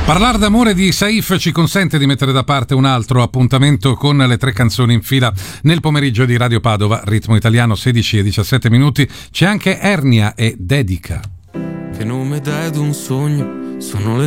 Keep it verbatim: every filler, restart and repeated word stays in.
Parlare d'amore di Saif ci consente di mettere da parte un altro appuntamento con le tre canzoni in fila nel pomeriggio di Radio Padova, ritmo italiano, sedici e diciassette minuti. C'è anche Ernia e Dedica. Che nome dai ad un sogno? Sono le